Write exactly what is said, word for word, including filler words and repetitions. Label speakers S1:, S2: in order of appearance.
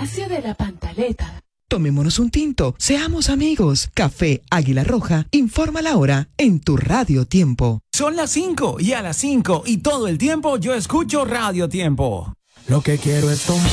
S1: negocio de la pantaleta.
S2: Tomémonos un tinto, seamos amigos. Café Águila Roja, informa la hora en tu Radio Tiempo.
S3: Son las cinco y a las cinco y todo el tiempo yo escucho Radio Tiempo. Lo que quiero es tomar.